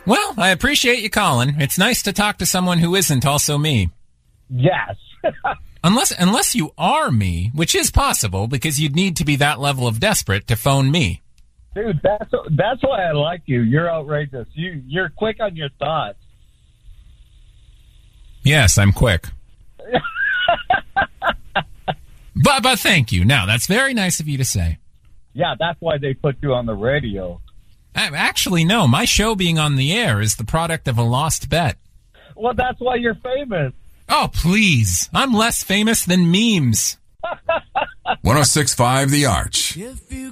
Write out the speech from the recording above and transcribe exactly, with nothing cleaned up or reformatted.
Well, I appreciate you calling. It's nice to talk to someone who isn't also me. Yes. Unless unless you are me, which is possible because you'd need to be that level of desperate to phone me. Dude, that's that's why I like you. You're outrageous. You, you're quick on your thoughts. Yes, I'm quick. but, but thank you. Now, that's very nice of you to say. Yeah, that's why they put you on the radio. Actually, no. My show being on the air is the product of a lost bet. Well, that's why you're famous. Oh, please. I'm less famous than memes. one oh six point five The Arch. If you